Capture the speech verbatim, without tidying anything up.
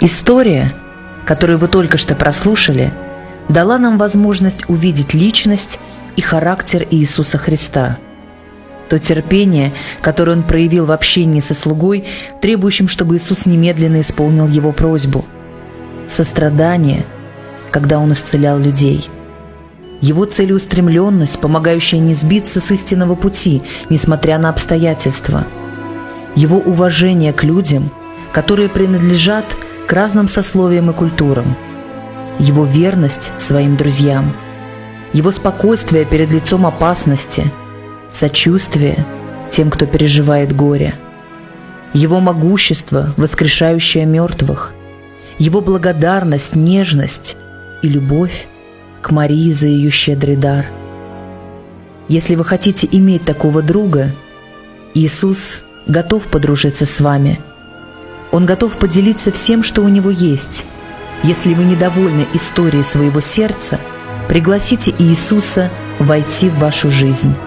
История, которую вы только что прослушали, дала нам возможность увидеть личность и характер Иисуса Христа. То терпение, которое Он проявил в общении со слугой, требующим, чтобы Иисус немедленно исполнил его просьбу. Сострадание, когда Он исцелял людей. Его целеустремленность, помогающая не сбиться с истинного пути, несмотря на обстоятельства. Его уважение к людям, которые принадлежат к разным сословиям и культурам. Его верность своим друзьям. Его спокойствие перед лицом опасности. Сочувствие тем, кто переживает горе. Его могущество, воскрешающее мертвых. Его благодарность, нежность и любовь к Марии за ее щедрый дар. Если вы хотите иметь такого друга, Иисус готов подружиться с вами. Он готов поделиться всем, что у Него есть. Если вы недовольны историей своего сердца, пригласите Иисуса войти в вашу жизнь.